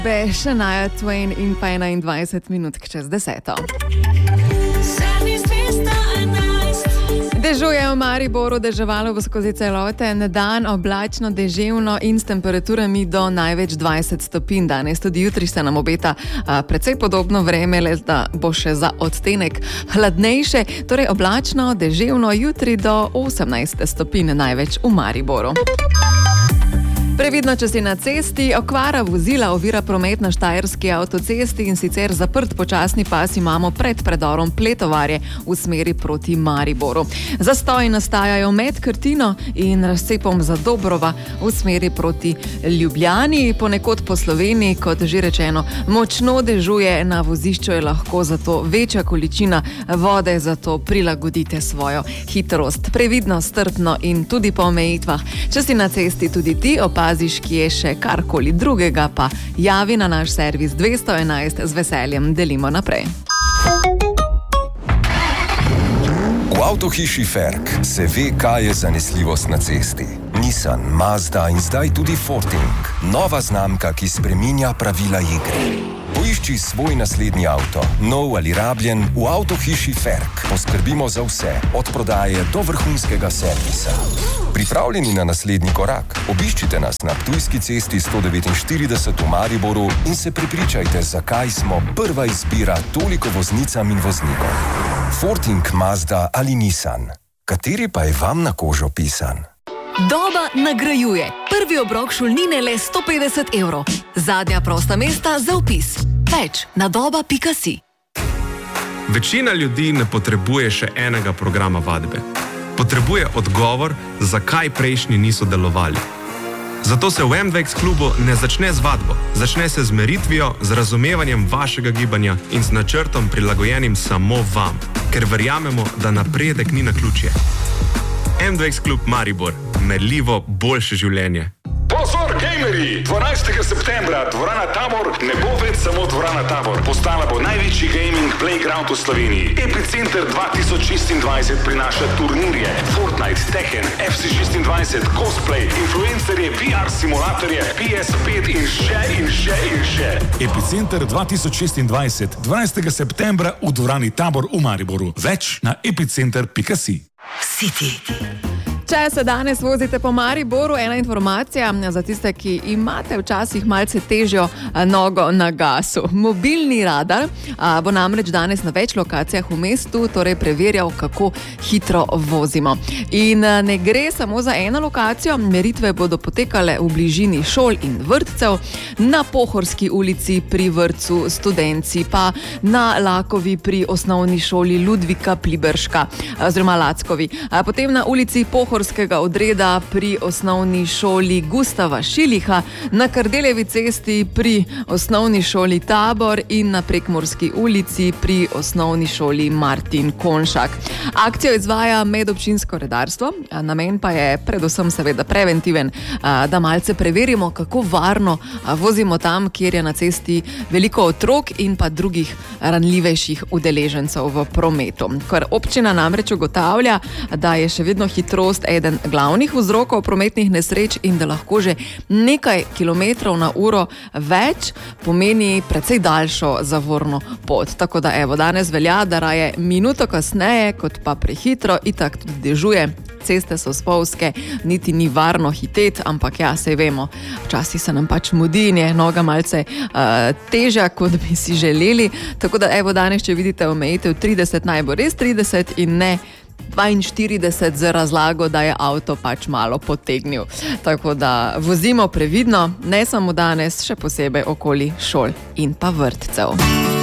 Shania Twain in pa 21 minut čez 10. Dežuje v Mariboru, deževalo bo skozi celoten dan, oblačno, deževno in s temperaturami do največ 20 stopinj. Danes tudi jutri se nam obeta precej podobno vreme, le da bo še za odtenek hladnejše, torej oblačno, deževno, jutri do 18 stopinj največ v Mariboru. Previdno, če si na cesti, okvara vozila ovira promet na Štajerski avtocesti in sicer zaprt počasni pas imamo pred predorom Pletovarje v smeri proti Mariboru. Zastoji nastajajo med Krtino in razcepom Zadobrova v smeri proti Ljubljani, ponekod po Sloveniji, kot že rečeno, močno dežuje, na vozišču je lahko zato večja količina vode, zato prilagodite svojo hitrost. Previdno, strpno in tudi po omejitvah. Če si na cesti tudi ti opaziš, ki je še karkoli drugega, pa javi na naš servis 211, z veseljem delimo naprej. V avtohiši Ferk se ve, kaj je zanesljivost na cesti. Nissan, Mazda in zdaj tudi Forting. Nova znamka, ki spreminja pravila igre. Poišči svoj naslednji avto, nov ali rabljen, v avtohiši Ferk. Poskrbimo za vse, od prodaje do vrhunskega servisa. Pripravljeni na naslednji korak? Obiščite nas na Ptujski cesti 149 v Mariboru in se prepričajte, zakaj smo prva izbira toliko voznicam in voznikom. Forting, Mazda ali Nissan. Kateri pa je vam na kožo pisan? Doba nagrajuje. Prvi obrok šolnine le 150 evrov. Zadnja prosta mesta za vpis. Več na doba.si. Večina ljudi ne potrebuje še enega programa vadbe. Potrebuje odgovor, zakaj prejšnji niso delovali. Zato se v MDX klubu ne začne z vadbo. Začne se z meritvijo, z razumevanjem vašega gibanja in z načrtom prilagojenim samo vam. Ker verjamemo, da napredek ni naključje. MDX klub Maribor. Merljivo boljše življenje. Pozor, gamerji! 12. septembra dvorana Tabor ne bo več samo dvorana Tabor. Postala bo največji gaming playground v Sloveniji. Epicenter 2026 prinaša turnirje, Fortnite, Tekken, FC26, cosplay, influencerje, VR simulatorje, PS5 in še. Epicenter 2026, 12. septembra v dvorani Tabor v Mariboru. Več na epicenter.si. City. Če se danes vozite po Mariboru, ena informacija za tiste, ki imate včasih malce težjo nogo na gasu. Mobilni radar bo namreč danes na več lokacijah v mestu, torej preverjal, kako hitro vozimo. In ne gre samo za eno lokacijo, meritve bodo potekale v bližini šol in vrtcev, na Pohorski ulici pri vrtcu Studenci, pa na Lakovi pri osnovni šoli Ludvika Pliberška, oziroma Lackovi. Potem na ulici odreda pri osnovni šoli Gustava Šiliha, na Kardeljevi cesti pri osnovni šoli Tabor in na Prekmurski ulici pri osnovni šoli Martin Konšak. Akcijo izvaja medobčinsko redarstvo, namen pa je predvsem seveda preventiven, da malce preverimo, kako varno vozimo tam, kjer je na cesti veliko otrok in pa drugih ranljivejših udeležencev v prometu. Ker občina namreč ugotavlja, da je še vedno hitrost eden glavnih vzrokov prometnih nesreč in da lahko že nekaj kilometrov na uro več pomeni precej daljšo zavorno pot. Tako da danes velja, da raje minuto kasneje, kot pa prehitro, itak tudi dežuje. Ceste so spolzke, niti ni varno hiteti, ampak saj vemo, včasih se nam pač mudi in je noga malce težja, kot bi si želeli. Tako da danes, če vidite omejitev 30, naj bo res 30 in ne 42 z razlago, da je avto pač malo potegnil. Tako da vozimo previdno, ne samo danes, še posebej okoli šol in pa vrtcev.